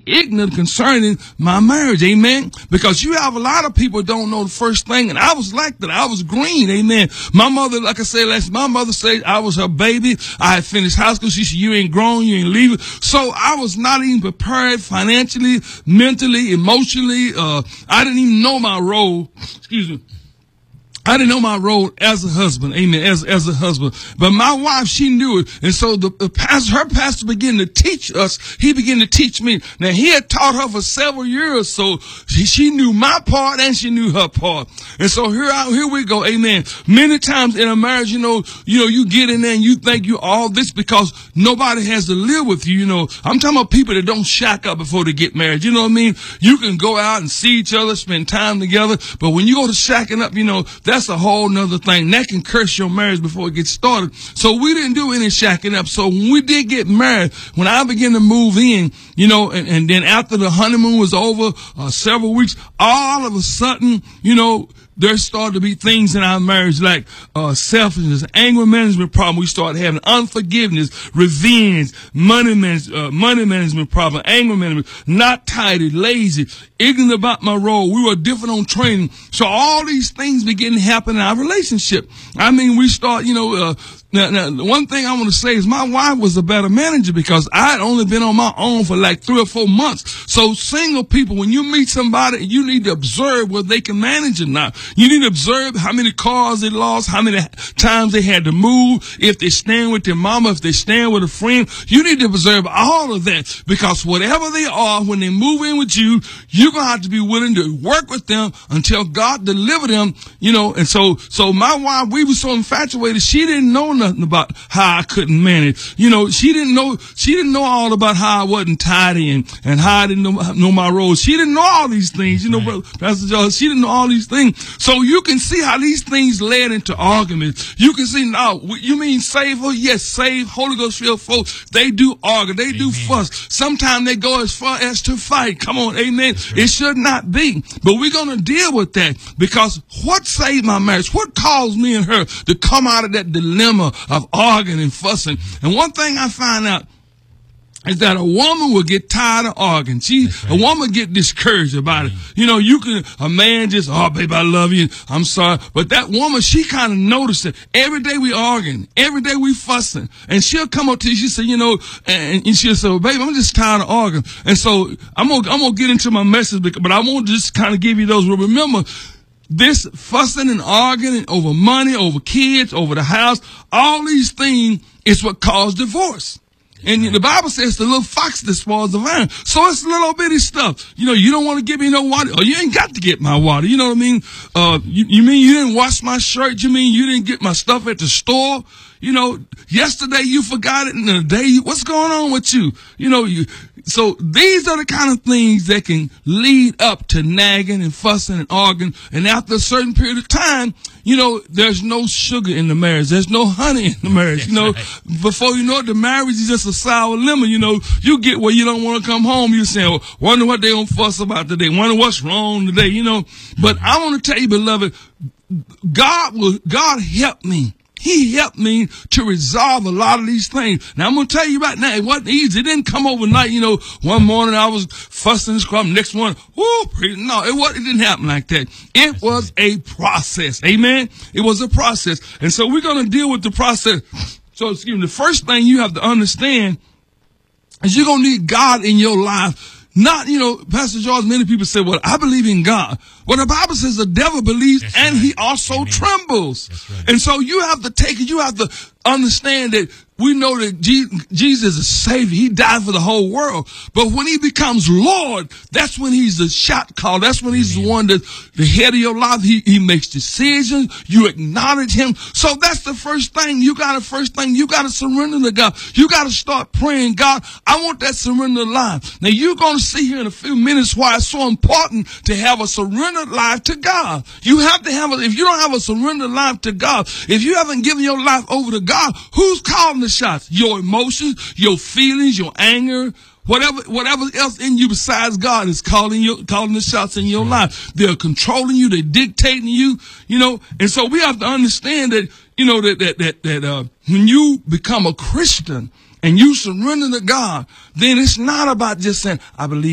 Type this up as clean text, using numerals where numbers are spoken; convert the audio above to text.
ignorant concerning my marriage. Amen. Because you have a lot of people don't know the first thing. And I was like that. I was green. Amen. My mother, like I said my mother said I was her baby. I had finished high school. She said, you ain't grown. You ain't leaving. So I was not even prepared financially, mentally, emotionally. I didn't even know my role. Excuse me. I didn't know my role as a husband, amen, as a husband. But my wife, she knew it. And so her pastor began to teach us. He began to teach me. Now, he had taught her for several years, so she knew my part and she knew her part. And so here we go, amen. Many times in a marriage, you get in there and you think you all this because nobody has to live with you, I'm talking about people that don't shack up before they get married. You know what I mean? You can go out and see each other, spend time together, but when you go to shacking up, that's a whole nother thing. That can curse your marriage before it gets started. So we didn't do any shacking up. So when we did get married, when I began to move in, and then after the honeymoon was over, several weeks, all of a sudden, there started to be things in our marriage like selfishness, anger management problem. We started having unforgiveness, revenge, money management problem, anger management, not tidy, lazy, ignorant about my role. We were different on training. So all these things began to happen in our relationship. I mean, we start, now, one thing I want to say is my wife was a better manager because I had only been on my own for like 3 or 4 months. So single people, when you meet somebody, you need to observe whether they can manage or not. You need to observe how many cars they lost, how many times they had to move, if they stand with their mama, if they stand with a friend. You need to observe all of that because whatever they are, when they move in with you, you're going to have to be willing to work with them until God deliver them, And so my wife, we were so infatuated, she didn't know nothing about how I couldn't manage. She didn't know all about how I wasn't tidy and how I didn't know my roles. She didn't know all these things, Brother Pastor George, she didn't know all these things. So you can see how these things led into arguments. You can see now, you mean saved? Yes, saved, Holy Ghost filled folks, they do argue, they do fuss. Sometimes they go as far as to fight. Come on, amen. It should not be. But we're going to deal with that because what saved my marriage? What caused me and her to come out of that dilemma of arguing and fussing? And one thing I find out is that a woman will get tired of arguing. A woman get discouraged about it. A man just, oh, baby, I love you. I'm sorry. But that woman, she kind of noticed it. Every day we arguing. Every day we fussing. And she'll come up to you, she say, and she'll say, well, baby, I'm just tired of arguing. And so I'm going to get into my message, but I won't just kind of give you those. But remember, this fussing and arguing over money, over kids, over the house, all these things is what caused divorce. And the Bible says the little fox that spoils the vine. So it's little bitty stuff. You don't want to give me no water. Or you ain't got to get my water. You know what I mean? You mean you didn't wash my shirt? You mean you didn't get my stuff at the store? Yesterday you forgot it, and today what's going on with you? So these are the kind of things that can lead up to nagging and fussing and arguing. And after a certain period of time, there's no sugar in the marriage. There's no honey in the marriage. Right. Before you know it, the marriage is just a sour lemon. You get where you don't want to come home. You say, well, wonder what they gonna fuss about today. Wonder what's wrong today. But I want to tell you, beloved, God helped me. He helped me to resolve a lot of these things. Now, I'm going to tell you right now, it wasn't easy. It didn't come overnight. One morning I was fussing and scrubbing. Next morning, no, it didn't happen like that. It was a process. Amen? It was a process. And so we're going to deal with the process. So, the first thing you have to understand is you're going to need God in your life. Not, Pastor George, many people say, well, I believe in God. Well, the Bible says the devil believes and he also trembles. Right. And so you have to take it. You have to understand that we know that Jesus is a Savior. He died for the whole world. But when he becomes Lord, that's when he's the shot caller. That's when he's the one that's the head of your life. He makes decisions. You acknowledge him. So that's the first thing. You got to surrender to God. You got to start praying, God, I want that surrendered life. Now you're going to see here in a few minutes why it's so important to have a surrendered life to God. You have to if you don't have a surrendered life to God, if you haven't given your life over to God, who's calling the shots? Your emotions, your feelings, your anger, whatever else in you besides God is calling the shots in your life. They're controlling you. They're dictating you, and so we have to understand that, that when you become a Christian and you surrender to God, then it's not about just saying, I believe